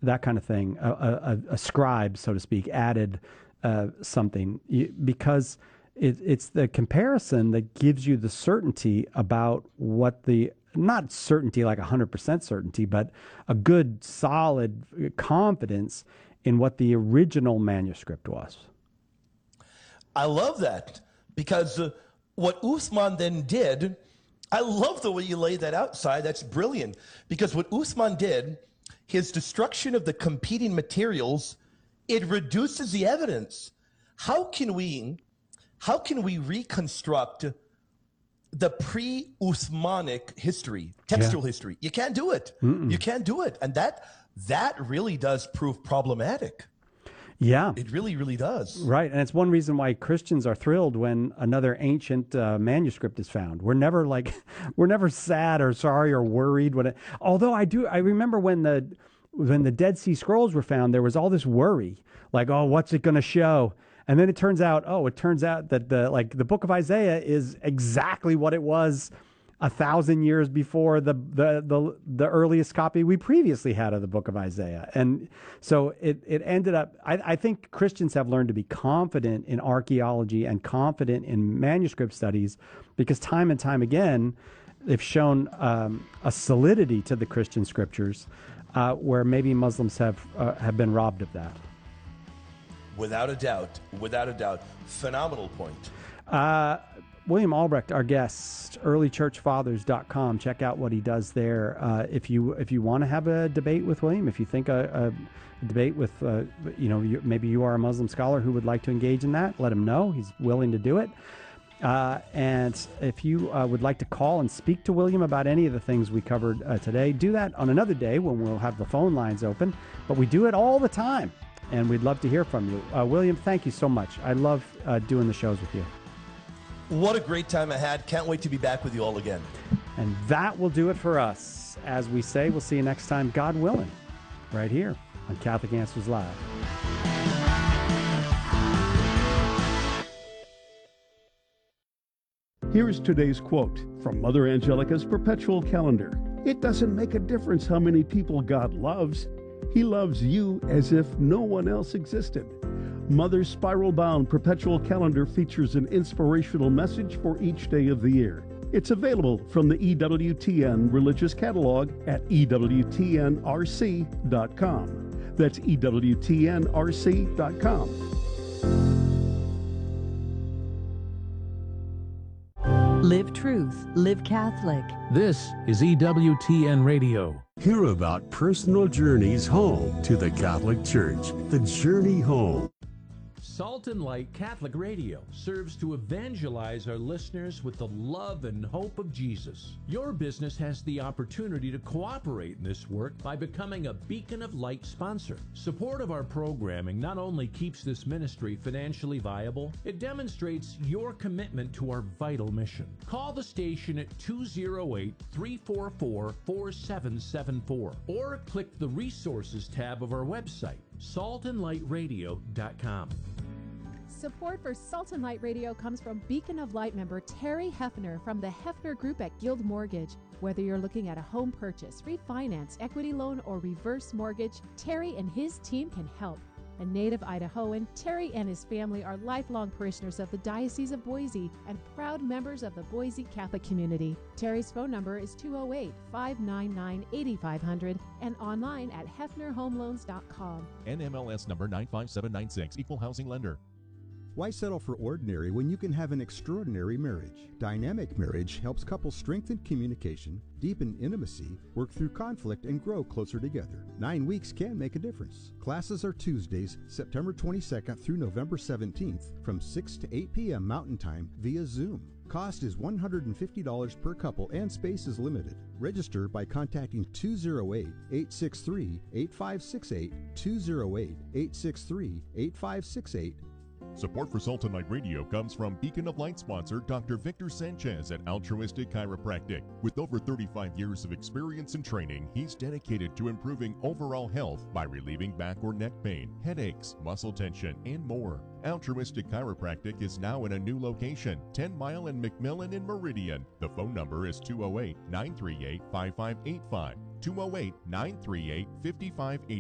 that kind of thing. A scribe, so to speak, added something because it's the comparison that gives you the certainty about what the, not certainty like 100% certainty, but a good solid confidence in what the original manuscript was. I love that because what Uthman then did, I love the way you lay that outside. That's brilliant. Because what Uthman did, his destruction of the competing materials, it reduces the evidence. How can we reconstruct the pre-Uthmanic history, textual history? You can't do it. You can't do it. And that really does prove problematic. Yeah. It really, really does. Right. And it's one reason why Christians are thrilled when another ancient manuscript is found. We're never sad or sorry or worried although I remember when the Dead Sea Scrolls were found, there was all this worry, like, oh, what's it going to show? And then it turns out that the book of Isaiah is exactly what it was 1,000 years before the earliest copy we previously had of the book of Isaiah. And so it ended up, I think Christians have learned to be confident in archaeology and confident in manuscript studies because time and time again, they've shown a solidity to the Christian scriptures where maybe Muslims have been robbed of that. Without a doubt. Phenomenal point. William Albrecht, our guest, earlychurchfathers.com. Check out what he does there. If you want to have a debate with William, if you think a debate with, maybe you are a Muslim scholar who would like to engage in that, let him know. He's willing to do it. And if you would like to call and speak to William about any of the things we covered today, do that on another day when we'll have the phone lines open. But we do it all the time, and we'd love to hear from you. William, thank you so much. I love doing the shows with you. What a great time I had. Can't wait to be back with you all again. And that will do it for us. As we say, we'll see you next time, God willing, right here on Catholic Answers Live. Here is today's quote from Mother Angelica's Perpetual Calendar. It doesn't make a difference how many people God loves. He loves you as if no one else existed. Mother's spiral-bound Perpetual Calendar features an inspirational message for each day of the year. It's available from the EWTN Religious Catalog at EWTNRC.com. That's EWTNRC.com. Live Truth, Live Catholic. This is EWTN Radio. Hear about personal journeys home to the Catholic Church. The Journey Home. Salt and Light Catholic Radio serves to evangelize our listeners with the love and hope of Jesus. Your business has the opportunity to cooperate in this work by becoming a Beacon of Light sponsor. Support of our programming not only keeps this ministry financially viable, it demonstrates your commitment to our vital mission. Call the station at 208-344-4774 or click the Resources tab of our website, saltandlightradio.com. Support for Salt and Light Radio comes from Beacon of Light member Terry Hefner from the Hefner Group at Guild Mortgage. Whether you're looking at a home purchase, refinance, equity loan, or reverse mortgage, Terry and his team can help. A native Idahoan, Terry and his family are lifelong parishioners of the Diocese of Boise and proud members of the Boise Catholic community. Terry's phone number is 208-599-8500 and online at hefnerhomeloans.com. NMLS number 95796, Equal Housing Lender. Why settle for ordinary when you can have an extraordinary marriage? Dynamic Marriage helps couples strengthen communication, deepen intimacy, work through conflict, and grow closer together. 9 weeks can make a difference. Classes are Tuesdays, September 22nd through November 17th from 6 to 8 p.m. Mountain Time via Zoom. Cost is $150 per couple and space is limited. Register by contacting 208-863-8568, 208-863-8568. Support for Salt and Light Radio comes from Beacon of Light sponsor Dr. Victor Sanchez at Altruistic Chiropractic. With over 35 years of experience and training, he's dedicated to improving overall health by relieving back or neck pain, headaches, muscle tension, and more. Altruistic Chiropractic is now in a new location, 10 Mile and McMillan in Meridian. The phone number is 208-938-5585, 208-938-5585.